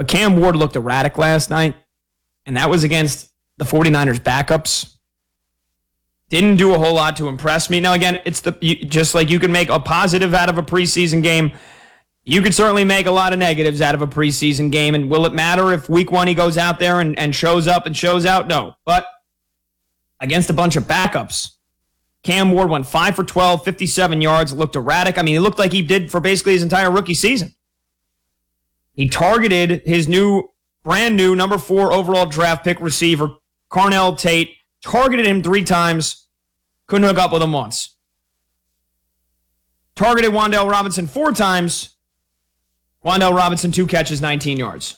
But Cam Ward looked erratic last night, and that was against the 49ers backups. Didn't do a whole lot to impress me. Now, again, just like you can make a positive out of a preseason game, you could certainly make a lot of negatives out of a preseason game. And will it matter if week one he goes out there and shows up and shows out? No. But against a bunch of backups, Cam Ward went 5 for 12, 57 yards, looked erratic. I mean, he looked like he did for basically his entire rookie season. He targeted his brand new number 4 overall draft pick receiver, Carnell Tate, targeted him 3 times, couldn't hook up with him once. Targeted Wan'Dale Robinson 4 times, Wan'Dale Robinson 2 catches, 19 yards.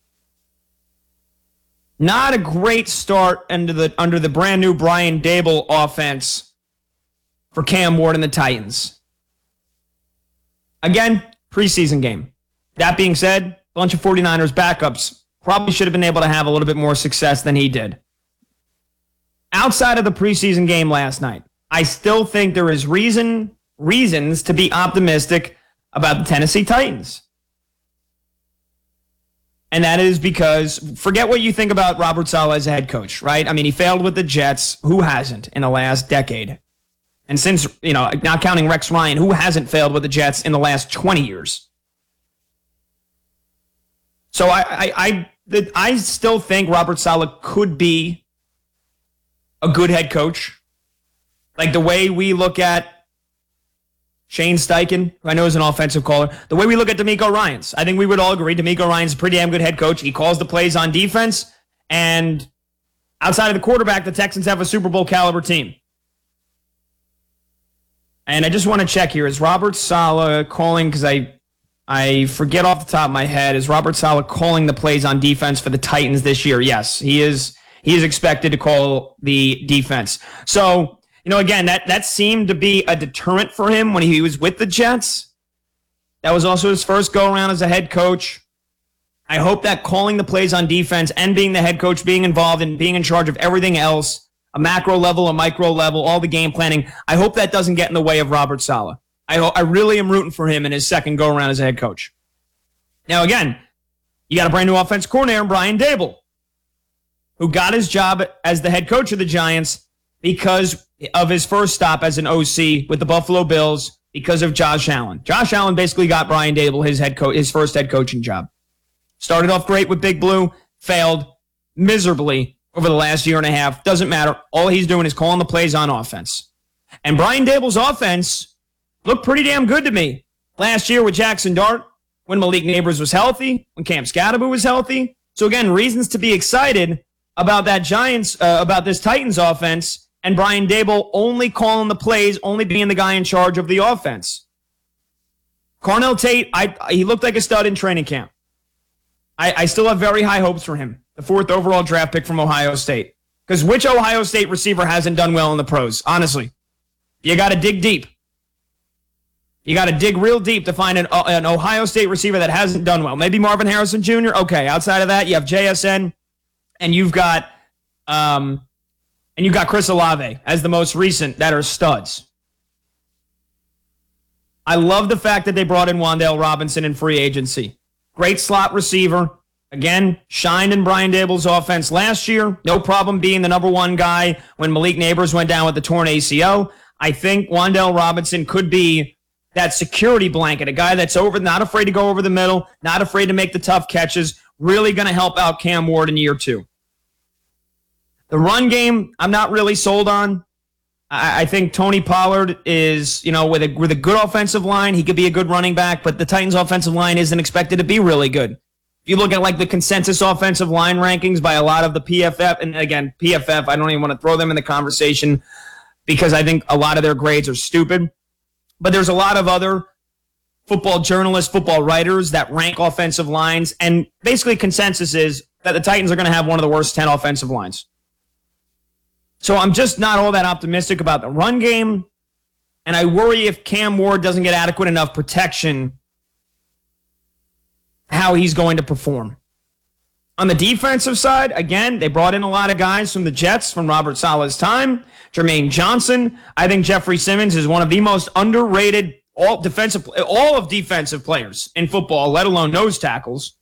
Not a great start under the brand new Brian Daboll offense for Cam Ward and the Titans. Again, preseason game. That being said, a bunch of 49ers backups probably should have been able to have a little bit more success than he did. Outside of the preseason game last night, I still think there is reasons to be optimistic about the Tennessee Titans. And that is because, forget what you think about Robert Saleh as a head coach, right? I mean, he failed with the Jets. Who hasn't in the last decade? And since, not counting Rex Ryan, who hasn't failed with the Jets in the last 20 years? So I still think Robert Saleh could be a good head coach. Like the way we look at Shane Steichen, who I know is an offensive caller, the way we look at DeMeco Ryans, I think we would all agree DeMeco Ryans is a pretty damn good head coach. He calls the plays on defense, and outside of the quarterback, the Texans have a Super Bowl caliber team. And I just want to check here. Is Robert Saleh calling, because I forget off the top of my head, is Robert Saleh calling the plays on defense for the Titans this year? Yes, he is. He is expected to call the defense. So, again, that seemed to be a deterrent for him when he was with the Jets. That was also his first go-around as a head coach. I hope that calling the plays on defense and being the head coach, being involved and being in charge of everything else, a macro level, a micro level, all the game planning, I hope that doesn't get in the way of Robert Saleh. I really am rooting for him in his second go-around as a head coach. Now, again, you got a brand new offense coordinator, Brian Daboll, who got his job as the head coach of the Giants because of his first stop as an OC with the Buffalo Bills because of Josh Allen. Josh Allen basically got Brian Daboll his first head coaching job. Started off great with Big Blue, failed miserably over the last year and a half. Doesn't matter. All he's doing is calling the plays on offense. And Brian Daboll's offense looked pretty damn good to me last year with Jackson Dart, when Malik Neighbors was healthy, when Cam Scadaboo was healthy. So again, reasons to be excited about about this Titans offense, and Brian Daboll only calling the plays, only being the guy in charge of the offense. Carnell Tate, he looked like a stud in training camp. I still have very high hopes for him, the 4th overall draft pick from Ohio State. Because which Ohio State receiver hasn't done well in the pros? Honestly, you got to dig deep. You got to dig real deep to find an Ohio State receiver that hasn't done well. Maybe Marvin Harrison Jr. Okay, outside of that, you have JSN, and you've got Chris Olave as the most recent that are studs. I love the fact that they brought in Wan'Dale Robinson in free agency. Great slot receiver. Again, shined in Brian Daboll's offense last year. No problem being the number 1 guy when Malik Neighbors went down with the torn ACL. I think Wan'Dale Robinson could be that security blanket, a guy that's not afraid to go over the middle, not afraid to make the tough catches, really going to help out Cam Ward in year 2. The run game, I'm not really sold on. I think Tony Pollard is, with a good offensive line, he could be a good running back, but the Titans' offensive line isn't expected to be really good. If you look at the consensus offensive line rankings by a lot of the PFF, and again, PFF, I don't even want to throw them in the conversation because I think a lot of their grades are stupid. But there's a lot of other football journalists, football writers that rank offensive lines, and basically consensus is that the Titans are going to have one of the worst 10 offensive lines. So I'm just not all that optimistic about the run game, and I worry if Cam Ward doesn't get adequate enough protection, how he's going to perform. On the defensive side, again, they brought in a lot of guys from the Jets from Robert Saleh's time. Jermaine Johnson. I think Jeffrey Simmons is one of the most underrated all of defensive players in football, let alone nose tackles.